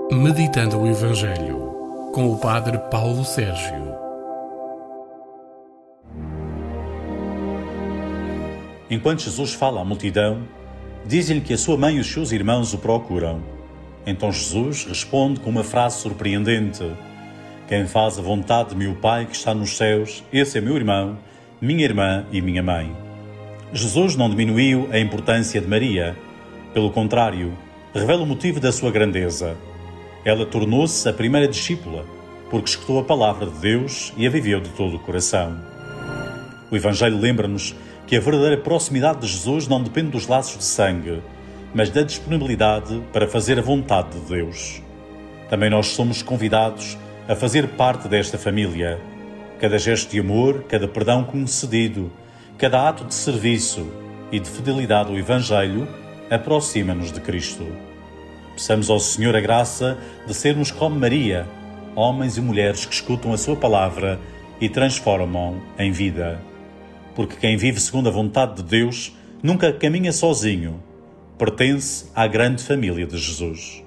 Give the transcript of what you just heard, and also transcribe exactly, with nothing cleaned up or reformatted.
Meditando o Evangelho, com o Padre Paulo Sérgio. Enquanto Jesus fala à multidão, dizem-lhe que a sua mãe e os seus irmãos o procuram. Então Jesus responde com uma frase surpreendente: quem faz a vontade de meu Pai que está nos céus, esse é meu irmão, minha irmã e minha mãe. Jesus não diminuiu a importância de Maria. Pelo contrário, revela o motivo da sua grandeza. Ela tornou-se a primeira discípula, porque escutou a palavra de Deus e a viveu de todo o coração. O Evangelho lembra-nos que a verdadeira proximidade de Jesus não depende dos laços de sangue, mas da disponibilidade para fazer a vontade de Deus. Também nós somos convidados a fazer parte desta família. Cada gesto de amor, cada perdão concedido, cada ato de serviço e de fidelidade ao Evangelho aproxima-nos de Cristo. Peçamos ao Senhor a graça de sermos como Maria, homens e mulheres que escutam a sua palavra e transformam em vida. Porque quem vive segundo a vontade de Deus nunca caminha sozinho, pertence à grande família de Jesus.